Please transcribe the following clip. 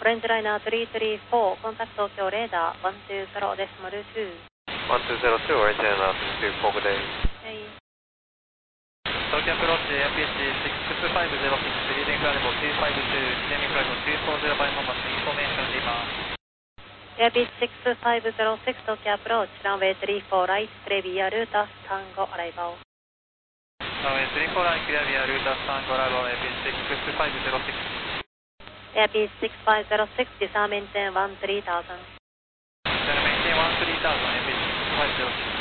French liner 334, contact Tokyo radar 120.2. 1202, Orange liner 334, good day. Hey. Tokyo approach, APH 6506, leading arrival 252, descending flight 2405 Mombasa, information Lima. Airbus 6506, Tokyo approach, runway 34 right, clear via Ruta Tango arrival. Runway 34 right, clear via Ruta Tango arrival, Airbus 6506. Airbus 6506, disarm engine 13000. Disarm engine 13000, Airbus 6506.